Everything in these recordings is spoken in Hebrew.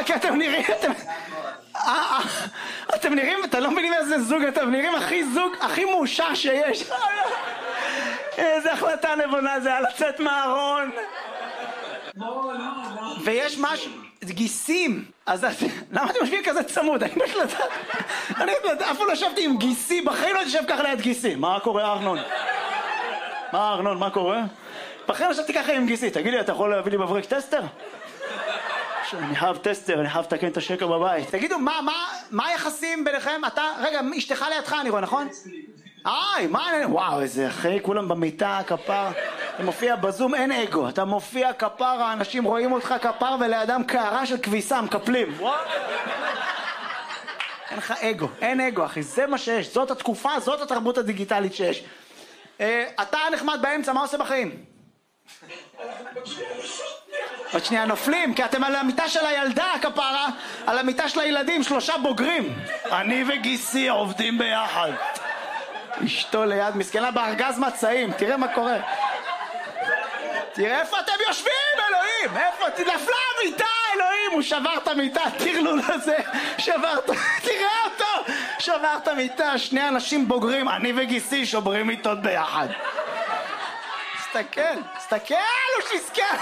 כי אתם נראים, אתם נראים, אתם לא מבינים איזה זוג, אתם נראים זוג הכי מאושר שיש. איזה החלטה נבונה זה היה לצאת מהארון. ויש משהו, גיסים. אז למה אתם משווים כזה צמוד? אני אף פעם לא ישבתי עם גיסי, בחיים לא יושב ככה ליד גיסי. מה קורה ארנון? מה קורה? בחיים לא ישבתי ככה עם גיסי. תגיד לי, אתה יכול להביא לי מברק טסטר? אני חייב טסטר, אני חייב לתקן את השקע בבית. תגידו, מה היחסים ביניכם? אתה, רגע, אשתך לידך אני רואה, נכון? וואו, איזה אחי, כולם במיטה, כפר. אתה מופיע בזום, אין אגו. אתה מופיע כפר, האנשים רואים אותך כפר, ולידם קערה של כביסה, מקפלים. אין לך אגו, אין אגו, אחי. זה מה שיש. זאת התקופה, זאת התרבות הדיגיטלית שיש. אתה נחמד באמצע, מה עושה בחיים? עוד שנייה נופלים, כי אתם על המיטה של הילדה, כפרה, על המיטה של הילדים, 3 בוגרים. אני וגיסי עובדים ביחד. אשתו ליד, מסכנה בארגז מצעים, תראה מה קורה. תראה איפה אתם יושבים, אלוהים, איפה, נפלה המיטה, אלוהים, הוא שבר את המיטה, תרלו לזה, תראה אותו, שבר את המיטה, 2 אנשים בוגרים, אני וגיסי שוברים מיטות ביחד. תסתכל, הוא שיסכן.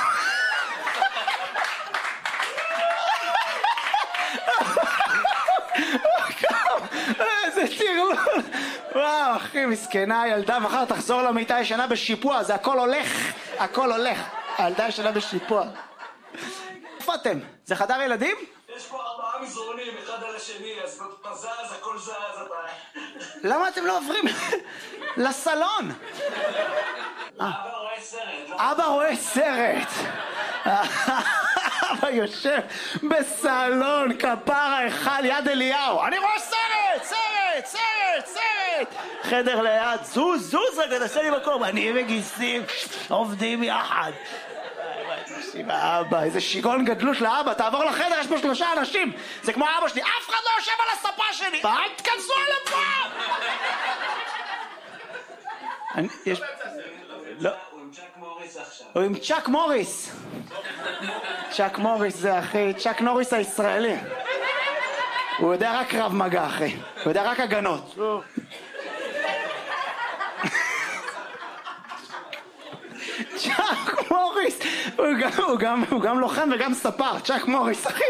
איזה תרלול. וואו, אחי, מסכנה, ילדה, מחר תחזור למיטה ישנה בשיפוע, זה הכל הולך. הילדה ישנה בשיפוע. איפה אתם? זה חדר ילדים? יש פה 4 מזרונים, אחד על השני, אז אתה זז, הכל זז, אתה... למה אתם לא עוברים לסלון? אבא רואה סרט. אבא יושב בסלון, כפרה אחד יד אליהו. אני רואה סרט. חדר ליד, זוז רגע, נעשה לי מקום. אני וגיסים עובדים יחד. אבא, איזה שיגעון גדלוש לאבא, תעבור לחדר, יש פה 3 אנשים. זה כמו אבא שלי, אף אחד לא יושב על הספה שלי. אל תכנסו על הפעם. יש... לא. הוא עם צ'אק מוריס. צ'אק מוריס זה אחי, צ'אק נוריס הישראלי. הוא יודע רק קרב מגע אחי, הוא יודע רק הגנות. צ'אק מוריס, הוא גם לוחם וגם ספר, צ'אק מוריס אחי.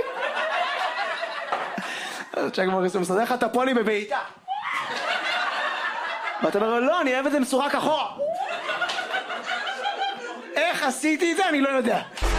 צ'אק מוריס הוא מסדר לך את הפולי בבעיטה. ואתה אומר לו, לא, אני אוהב את זה מסורק אחורה. איך עשיתי את זה? אני לא יודע.